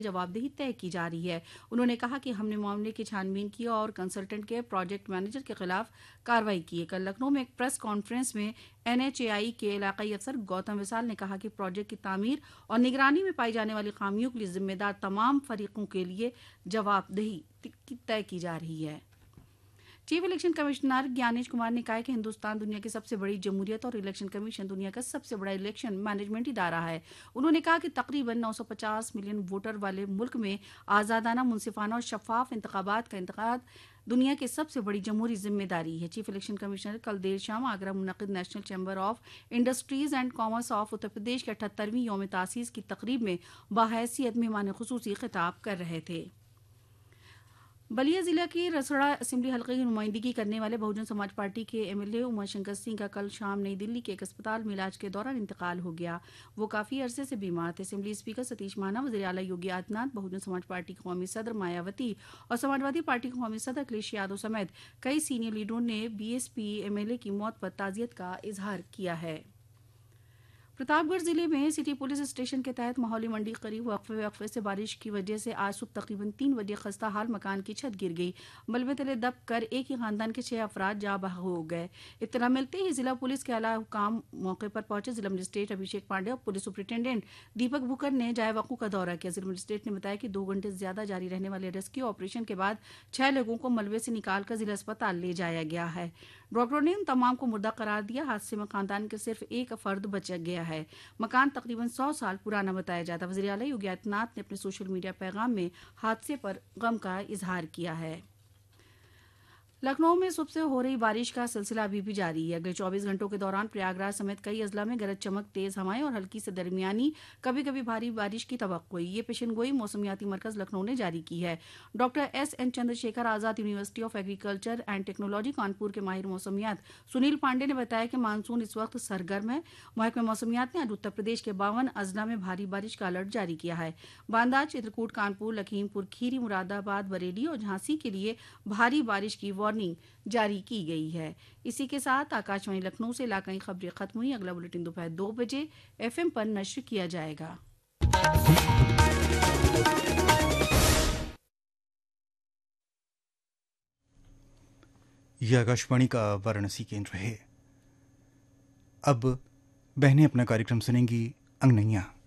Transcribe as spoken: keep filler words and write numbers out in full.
जवाबदेही तय की जा रही है। उन्होंने कहा कि हमने मामले की छानबीन की और कंसल्टेंट के प्रोजेक्ट मैनेजर के खिलाफ कार्रवाई की है। कल लखनऊ में एक प्रेस कॉन्फ्रेंस में एनएचएआई के इलाकाई अफसर गौतम विशाल ने कहा कि प्रोजेक्ट की तामीर और निगरानी में पाई जाने वाली खामियों के लिए जिम्मेदार तमाम फरीकों के लिए जवाबदेही तय की जा रही है। Chief election commissioner Gyanesh Kumar ने कहा है कि हिंदुस्तान दुनिया की सबसे बड़ी जमहूरियत और इलेक्शन कमीशन दुनिया का सबसे बड़ा इलेक्शन मैनेजमेंट इदारा है। उन्होंने कहा कि तकरीबन नौ सौ पचास मिलियन वोटर वाले मुल्क में आज़ादाना, मुनसिफाना और शफाफ इंतखाबात का इंतखाब दुनिया की सबसे बड़ी जमहूरी जिम्मेदारी है। चीफ इलेक्शन कमिश्नर कल देर शाम Agra मुनक़िद national chamber of industries and commerce of Uttar Pradesh के अठहत्तरवीं यौम तासीस की तकरीब में बाहैसियत मेहमान खुसूसी खिताब कर रहे थे। बलिया जिला की रसड़ा असेंबली हल्के की नुमाइंदगी करने वाले बहुजन समाज पार्टी के एमएलए उमाशंकर सिंह का कल शाम नई दिल्ली के एक अस्पताल में इलाज के दौरान इंतकाल हो गया। वो काफी अरसे से बीमार थे। असेंबली स्पीकर सतीश महाना, वज़ीर आला योगी आदित्यनाथ, बहुजन समाज पार्टी के कौमी सदर मायावती और समाजवादी पार्टी के कौमी सदर अखिलेश यादव समेत कई सीनियर लीडरों ने बीएसपी एमएलए की मौत पर ताज़ियत का इजहार किया है। प्रतापगढ़ जिले में सिटी पुलिस स्टेशन के तहत माहौली मंडी करीब वक्फे वक्फे से बारिश की वजह से आज सुबह तकरीबन तीन बजे खस्ता हाल मकान की छत गिर गई। मलबे तले दब कर एक ही खानदान के छह अफराद जा बहा हो गए। इत्तला मिलते ही जिला पुलिस के आला हुकाम मौके पर पहुंचे। जिला मजिस्ट्रेट अभिषेक पांडे और पुलिस सुपरिटेंडेंट दीपक भुकर ने जाए वकू का दौरा किया। जिला मजिस्ट्रेट ने बताया कि दो घंटे से ज्यादा जारी रहने वाले रेस्क्यू ऑपरेशन के बाद छह लोगों को मलबे से निकालकर जिला अस्पताल ले जाया गया है। डॉक्टरों ने उन तमाम को मुर्दा करार दिया। हादसे में खानदान के सिर्फ एक फर्द बच गया है। मकान तकरीबन सौ साल पुराना बताया जाता। वज़ीर आला योगी आदित्यनाथ ने अपने सोशल मीडिया पैगाम में हादसे पर गम का इजहार किया है। लखनऊ में सुबह से हो रही बारिश का सिलसिला अभी भी जारी है। अगले चौबीस घंटों के दौरान प्रयागराज समेत कई अजला में गरज चमक, तेज हवाएं और हल्की से दरमियानी कभी कभी भारी बारिश की तवक्कुई। ये पेशेनगोई मौसमियाती मरकज लखनऊ ने जारी की है। Doctor S N Chandrashekhar Azad university of agriculture and technology Kanpur के माहिर मौसमियात सुनील पांडे ने बताया कि मानसून इस वक्त सरगर्म है। महकमे मौसमियात ने आज उत्तर प्रदेश के बावन अजला में भारी बारिश का अलर्ट जारी किया है। बांदा, चित्रकूट, कानपुर, लखीमपुर खीरी, मुरादाबाद, बरेली और झांसी के लिए भारी बारिश की वार्निंग जारी की गई है। इसी के साथ आकाशवाणी लखनऊ से इलाकाई खबरें खत्म हुई। अगला बुलेटिन दोपहर दो बजे एफएम पर नश्र किया जाएगा। यह आकाशवाणी का वाराणसी केंद्र है। अब बहनें अपना कार्यक्रम सुनेंगी अंगनैया।